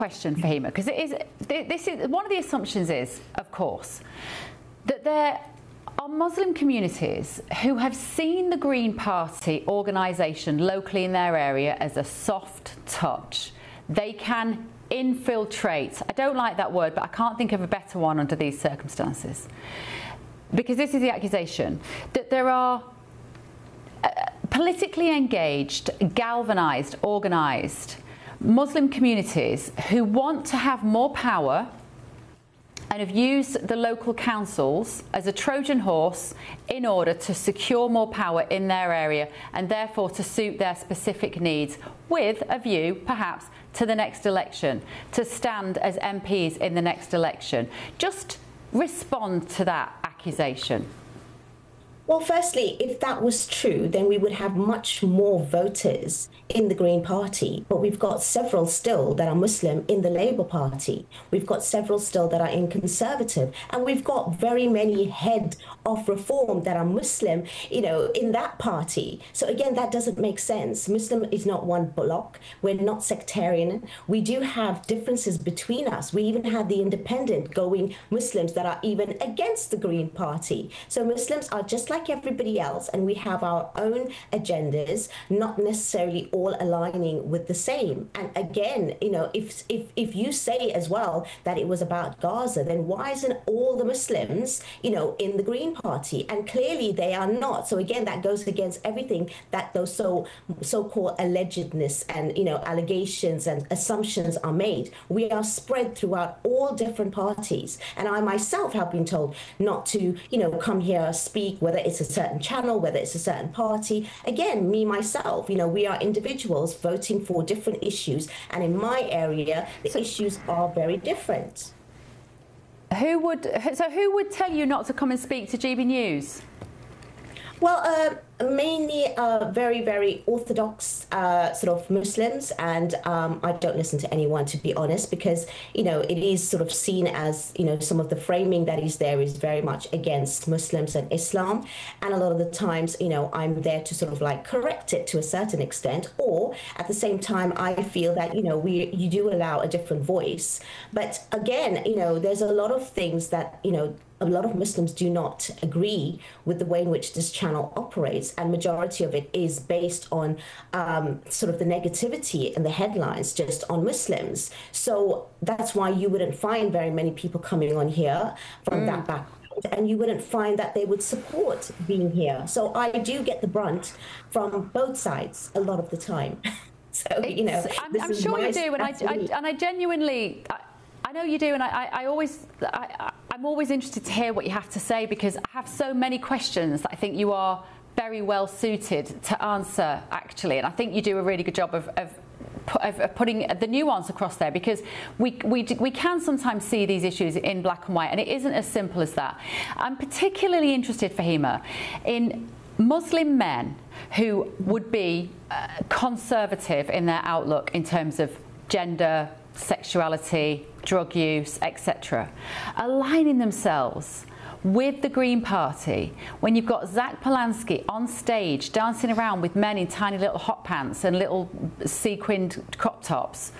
question, Fahima, because this is one of the assumptions is, of course, that there are Muslim communities who have seen the Green Party organisation locally in their area as a soft touch. They can infiltrate. I don't like that word, but I can't think of a better one under these circumstances. Because this is the accusation, that there are politically engaged, galvanised, organised Muslim communities who want to have more power and have used the local councils as a Trojan horse in order to secure more power in their area and therefore to suit their specific needs, with a view perhaps to the next election, to stand as MPs in the next election. Just respond to that accusation. Well, firstly, if that was true, then we would have much more voters in the Green Party. But we've got several still that are Muslim in the Labour Party. We've got several still that are in Conservative. And we've got very many head of reform that are Muslim, in that party. So again, that doesn't make sense. Muslim is not one block. We're not sectarian. We do have differences between us. We even have the independent going Muslims that are even against the Green Party. So Muslims are just like everybody else, and we have our own agendas, not necessarily all aligning with the same. And again, if you say as well that it was about Gaza, then why isn't all the Muslims, in the Green Party? And clearly they are not. So again, that goes against everything that those so-called allegedness and allegations and assumptions are made. We are spread throughout all different parties, and I myself have been told not to, come here, speak, whether it's a certain channel, whether it's a certain party. Again, me, myself, we are individuals voting for different issues. And in my area, the issues are very different. Who would tell you not to come and speak to GB News? Well, mainly very, very orthodox sort of Muslims, and I don't listen to anyone, to be honest, because it is sort of seen as some of the framing that is there is very much against Muslims and Islam, and a lot of the times I'm there to sort of like correct it to a certain extent, or at the same time I feel that you do allow a different voice. But again, there's a lot of things that a lot of Muslims do not agree with the way in which this channel operates, and majority of it is based on sort of the negativity and the headlines just on Muslims. So that's why you wouldn't find very many people coming on here from that background, and you wouldn't find that they would support being here. So I do get the brunt from both sides a lot of the time. So I'm sure you do, and I genuinely. I know you do, and I'm always interested to hear what you have to say, because I have so many questions that I think you are very well suited to answer, actually, and I think you do a really good job of putting the nuance across there, because we can sometimes see these issues in black and white, and it isn't as simple as that. I'm particularly interested, Fahima, in Muslim men who would be conservative in their outlook in terms of gender, sexuality, drug use, etc., aligning themselves with the Green Party when you've got Zach Polanski on stage dancing around with men in tiny little hot pants and little sequined crop tops,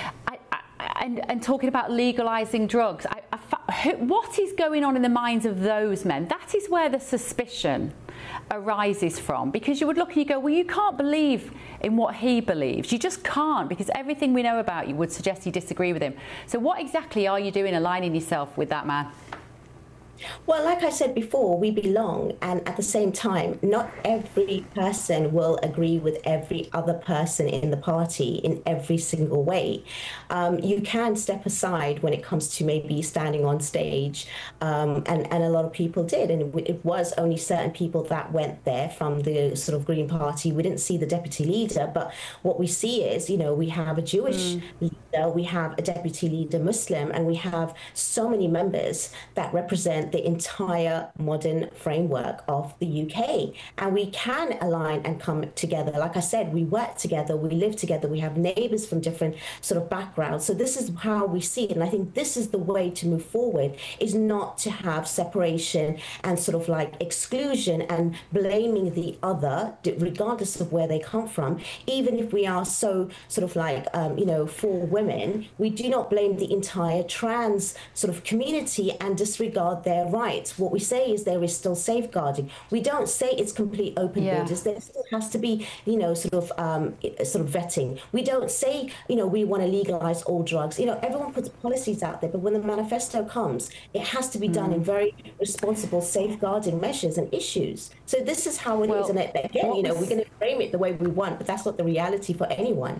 and talking about legalising drugs. What is going on in the minds of those men? That is where the suspicion arises from, because you would look and you go, well, you can't believe in what he believes. You just can't, because everything we know about you would suggest you disagree with him. So what exactly are you doing aligning yourself with that man? Well, like I said before, we belong, and at the same time, not every person will agree with every other person in the party in every single way. You can step aside when it comes to maybe standing on stage, and a lot of people did, and it was only certain people that went there from the sort of Green Party. We didn't see the deputy leader, but what we see is, we have a Jewish leader, we have a deputy leader Muslim, and we have so many members that represent the entire modern framework of the UK, and we can align and come together. Like I said, we work together, we live together, we have neighbors from different sort of backgrounds. So this is how we see it, and I think this is the way to move forward, is not to have separation and sort of like exclusion and blaming the other regardless of where they come from, even if we are so sort of like for women women, we do not blame the entire trans sort of community and disregard their rights. What we say is there is still safeguarding. We don't say it's complete open borders. There still has to be, you know, sort of vetting. We don't say, you know, we want to legalize all drugs. You know, everyone puts policies out there, but when the manifesto comes, it has to be done in very responsible safeguarding measures and issues. So this is how it is. And again, you know, we're going to frame it the way we want, but that's not the reality for anyone.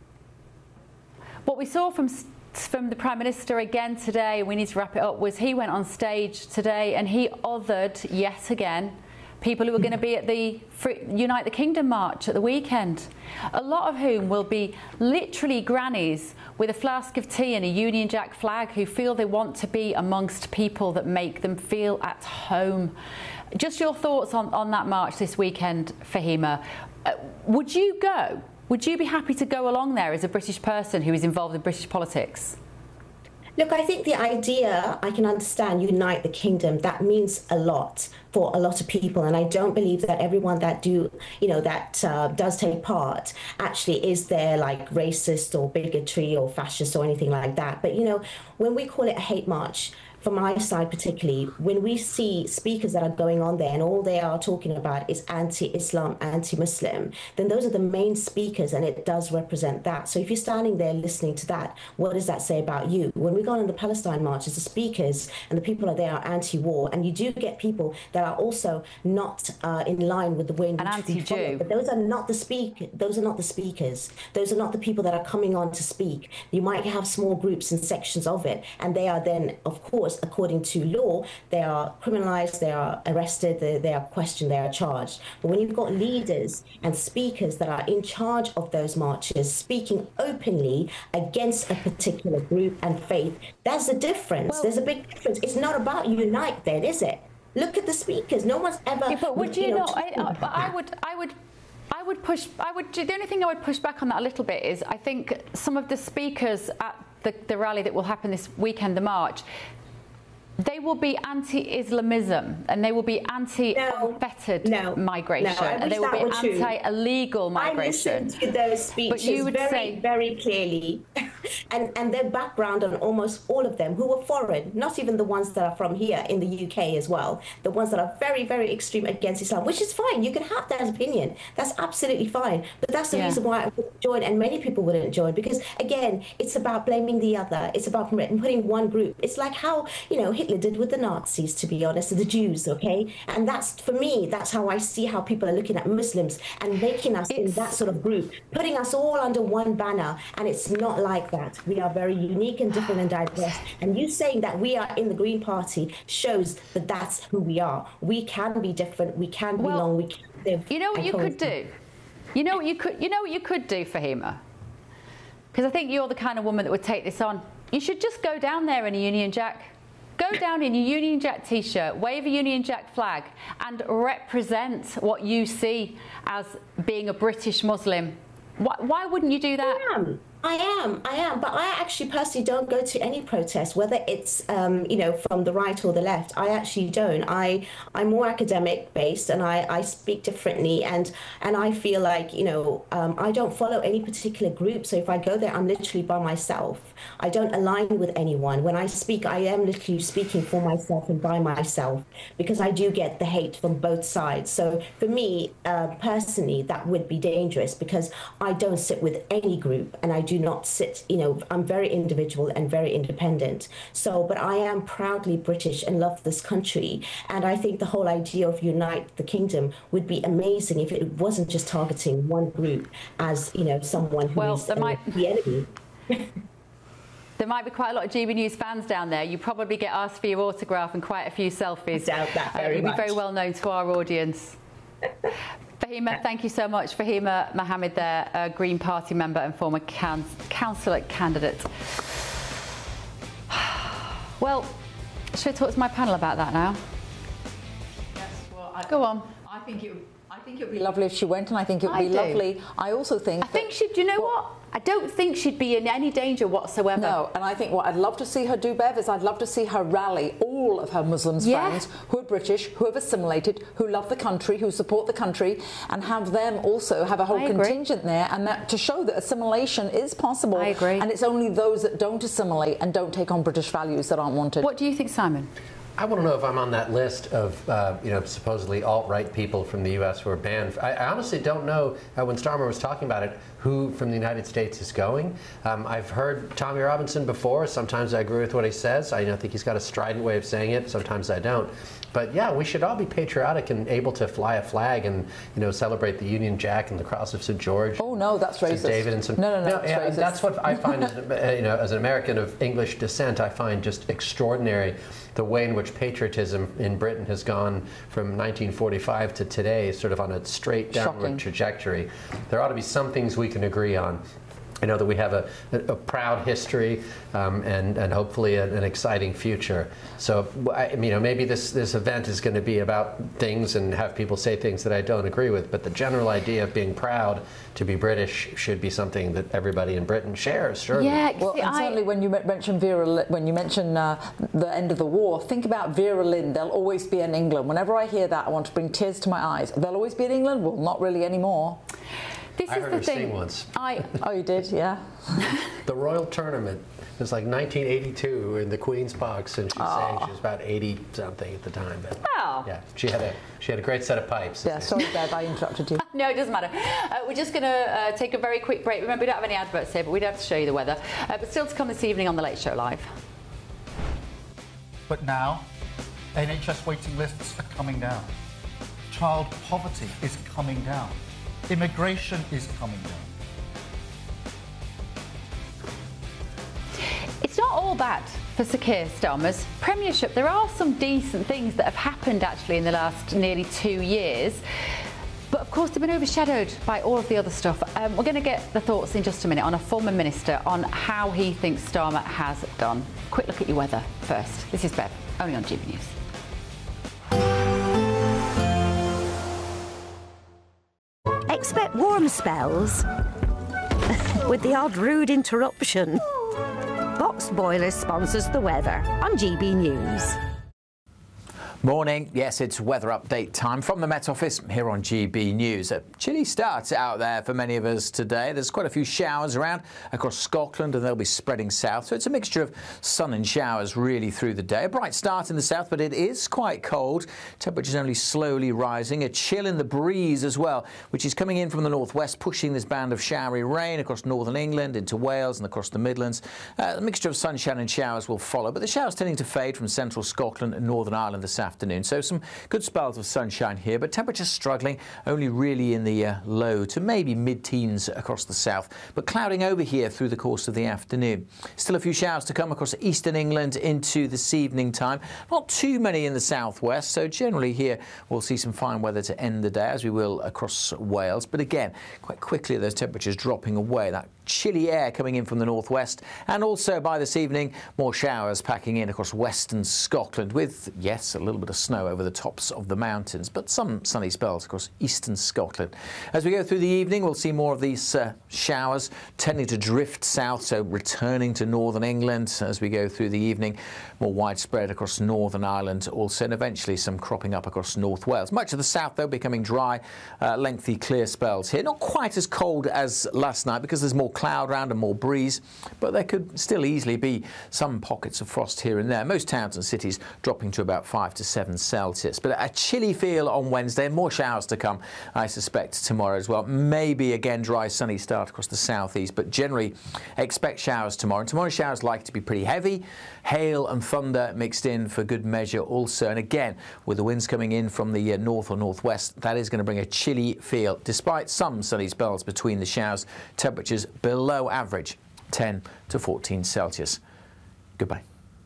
What we saw from the Prime Minister again today, we need to wrap it up, was he went on stage today and he othered yet again people who are going to be at the Unite the Kingdom march at the weekend, a lot of whom will be literally grannies with a flask of tea and a Union Jack flag, who feel they want to be amongst people that make them feel at home. Just your thoughts on that march this weekend, Fahima. Would you go? Would you be happy to go along there as a British person who is involved in British politics? Look, I think the idea, I can understand, Unite the Kingdom, that means a lot for a lot of people. And I don't believe that everyone that does take part actually is there like racist or bigotry or fascist or anything like that. But, you know, when we call it a hate march, from my side particularly, when we see speakers that are going on there and all they are talking about is anti-Islam, anti-Muslim, then those are the main speakers, and it does represent that. So if you're standing there listening to that, what does that say about you? When we go on the Palestine marches, the speakers and the people are there are anti-war, and you do get people that are also not in line with the way in which we follow. But those are not the Those are not the speakers. Those are not the people that are coming on to speak. You might have small groups and sections of it, and they are then, of course, according to law, they are criminalized, they are arrested, they are questioned, they are charged. But when you've got leaders and speakers that are in charge of those marches speaking openly against a particular group and faith, that's the difference. Well, there's a big difference. It's not about unite then, is it? Look at the speakers. No one's ever... Yeah, but would you not... The only thing I would push back on that a little bit is I think some of the speakers at the rally that will happen this weekend, the march, they will be anti-Islamism and they will be anti-unfettered migration and they will be anti-illegal migration. I listened to those speeches very clearly and their background on almost all of them who were foreign, not even the ones that are from here in the UK as well, the ones that are very, very extreme against Islam, which is fine. You can have that opinion. That's absolutely fine. But that's the reason why I wouldn't join, and many people wouldn't join, because, again, it's about blaming the other. It's about putting one group. It's like how, you know, Hitler did with the Nazis, to be honest, the Jews, okay? And that's, for me, that's how I see how people are looking at Muslims and making us in that sort of group, putting us all under one banner, and it's not like that. We are very unique and different and diverse, and you saying that we are in the Green Party shows that that's who we are. We can be different, we can belong, we can live. You know what you could do? You know what you could do, Fahima? Because I think you're the kind of woman that would take this on. You should just go down there in a Union Jack. Go down in your Union Jack t-shirt, wave a Union Jack flag and represent what you see as being a British Muslim. Why wouldn't you do that? I am, but I actually personally don't go to any protest, whether it's, you know, from the right or the left. I actually don't. I'm more academic based, and I speak differently, and I feel like, you know, I don't follow any particular group. So if I go there, I'm literally by myself. I don't align with anyone. When I speak, I am literally speaking for myself and by myself, because I do get the hate from both sides. So for me, personally, that would be dangerous, because I don't sit with any group, and I do not sit, you know, I'm very individual and very independent. So, but I am proudly British and love this country. And I think the whole idea of Unite the Kingdom would be amazing if it wasn't just targeting one group as, you know, someone who is the enemy. There might be quite a lot of GB News fans down there. You probably get asked for your autograph and quite a few selfies. I doubt that very much. You'd be very well known to our audience. Fahima, thank you so much. Fahima Mohammed there, a Green Party member and former councillor candidate. Well, should I talk to my panel about that now? Yes, well, go on. I think it would be lovely if she went, and I think it would be lovely. I also think she, do you know what? I don't think she'd be in any danger whatsoever. No, and I think what I'd love to see her do, Bev, is I'd love to see her rally all of her Muslim friends who are British, who have assimilated, who love the country, who support the country, and have them also have a whole contingent there, and that to show that assimilation is possible. I agree. And it's only those that don't assimilate and don't take on British values that aren't wanted. What do you think, Simon? I want to know if I'm on that list of, supposedly alt-right people from the U.S. who are banned. I honestly don't know, when Starmer was talking about it, who from the United States is going. I've heard Tommy Robinson before. Sometimes I agree with what he says. I think he's got a strident way of saying it. Sometimes I don't. But yeah, we should all be patriotic and able to fly a flag and celebrate the Union Jack and the Cross of St. George. Oh no, that's racist. St. David and some. No, that's racist. That's what I find, as an American of English descent, I find just extraordinary the way in which patriotism in Britain has gone from 1945 to today, sort of on a straight downward trajectory. There ought to be some things we can agree on. I know that we have a proud history and hopefully an exciting future. So, maybe this event is going to be about things and have people say things that I don't agree with, but the general idea of being proud to be British should be something that everybody in Britain shares, surely. Yeah, well, and certainly when you mention the end of the war, think about Vera Lynn. They'll always be in England. Whenever I hear that, I want to bring tears to my eyes. They'll always be in England? Well, not really anymore. I heard her sing once. Oh, you did, yeah. The Royal Tournament. It was like 1982 in the Queen's Box, and she sang. She was about 80-something at the time. But yeah, she had a great set of pipes. Yeah, sorry, Bev, I interrupted you. No, it doesn't matter. We're just going to take a very quick break. Remember, we don't have any adverts here, but we don't have to show you the weather. But still to come this evening on The Late Show Live. But now, NHS waiting lists are coming down. Child poverty is coming down. Immigration is coming down. It's not all bad for Sir Keir Starmer's premiership. There are some decent things that have happened actually in the last nearly 2 years. But of course, they've been overshadowed by all of the other stuff. We're going to get the thoughts in just a minute on a former minister on how he thinks Starmer has done. Quick look at your weather first. This is Bev, only on GB News. Expect warm spells with the odd rude interruption. Box Boilers sponsors the weather on GB News. Morning. Yes, it's weather update time from the Met Office here on GB News. A chilly start out there for many of us today. There's quite a few showers around across Scotland and they'll be spreading south. So it's a mixture of sun and showers really through the day. A bright start in the south, but it is quite cold. Temperatures only slowly rising. A chill in the breeze as well, which is coming in from the northwest, pushing this band of showery rain across northern England into Wales and across the Midlands. A mixture of sunshine and showers will follow, but the showers tending to fade from central Scotland and Northern Ireland this afternoon. So some good spells of sunshine here, but temperatures struggling, only really in the low to maybe mid-teens across the south, but clouding over here through the course of the afternoon. Still a few showers to come across eastern England into this evening time. Not too many in the southwest, so generally here we'll see some fine weather to end the day, as we will across Wales. But again, quite quickly those temperatures dropping away. That chilly air coming in from the northwest, and also by this evening more showers packing in across western Scotland with, yes, a little bit of snow over the tops of the mountains, but some sunny spells across eastern Scotland. As we go through the evening, we'll see more of these showers tending to drift south, so returning to northern England as we go through the evening. More widespread across Northern Ireland also, and eventually some cropping up across North Wales. Much of the south, though, becoming dry, lengthy clear spells here. Not quite as cold as last night because there's more cloud around and more breeze, but there could still easily be some pockets of frost here and there. Most towns and cities dropping to about 5 to 7 Celsius. But a chilly feel on Wednesday, and more showers to come, I suspect, tomorrow as well. Maybe again dry, sunny start across the southeast, but generally expect showers tomorrow. And tomorrow's showers likely to be pretty heavy. Hail and thunder mixed in for good measure also. And again, with the winds coming in from the north or northwest, that is going to bring a chilly feel, despite some sunny spells between the showers. Temperatures below average, 10 to 14 Celsius. Goodbye.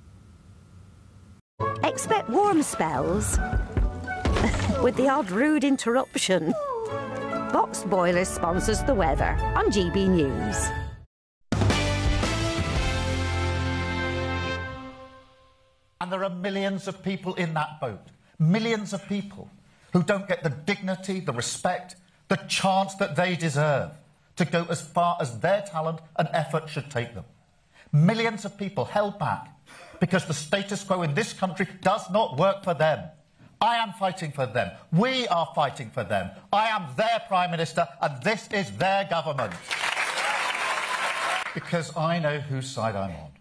Expect warm spells with the odd rude interruption. Box Boilers sponsors the weather on GB News. And there are millions of people in that boat. Millions of people who don't get the dignity, the respect, the chance that they deserve to go as far as their talent and effort should take them. Millions of people held back because the status quo in this country does not work for them. I am fighting for them. We are fighting for them. I am their Prime Minister and this is their government. Because I know whose side I'm on.